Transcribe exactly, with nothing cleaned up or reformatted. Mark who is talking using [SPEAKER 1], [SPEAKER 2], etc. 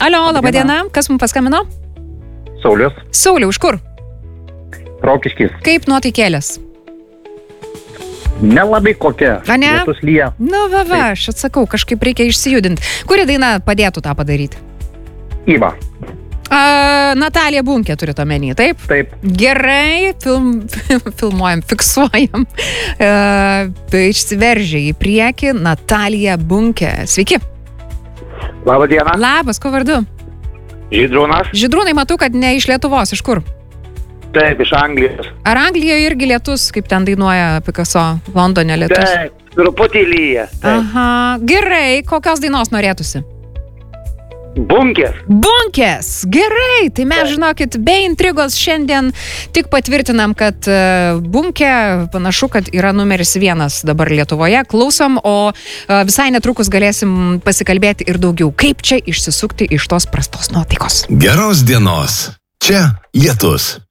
[SPEAKER 1] Alio, laba diena. Kas mums paskambino?
[SPEAKER 2] Saulius.
[SPEAKER 1] Sauliau, iš kur?
[SPEAKER 2] Rokiškis.
[SPEAKER 1] Kaip nuotaikėlės?
[SPEAKER 2] Nelabai kokia.
[SPEAKER 1] A, ne?
[SPEAKER 2] Lietus lyja.
[SPEAKER 1] Nu, va, va, aš atsakau, kažkaip reikia išsijudinti. Kuri daina padėtų tą padaryti?
[SPEAKER 2] Iva.
[SPEAKER 1] A, Natalija Bunkė turite omeny, taip?
[SPEAKER 2] Taip.
[SPEAKER 1] Gerai, film, filmuojam, fiksuojam. E, tai išsiveržia į priekį Natalija Bunkė. Sveiki.
[SPEAKER 2] Labą dieną.
[SPEAKER 1] Labas, ko vardu?
[SPEAKER 2] Žydrūnas.
[SPEAKER 1] Žydrūnai, matau, kad ne iš Lietuvos, iš kur?
[SPEAKER 2] Taip, iš Anglijos.
[SPEAKER 1] Ar Anglijoje irgi lietus, kaip ten dainuoja Picasso, Londone lietus?
[SPEAKER 2] Taip, truputį lyja.
[SPEAKER 1] Aha, gerai, kokios dainos norėtųsi?
[SPEAKER 2] Bunkės.
[SPEAKER 1] Bunkės, gerai, tai mes, žinokit, be intrigos šiandien tik patvirtinam, kad uh, Bunkė panašu, kad yra numeris vienas dabar Lietuvoje. Klausom, o uh, visai netrukus galėsim pasikalbėti ir daugiau, kaip čia išsisukti iš tos prastos nuotaikos.
[SPEAKER 3] Geros dienos. Čia lietus.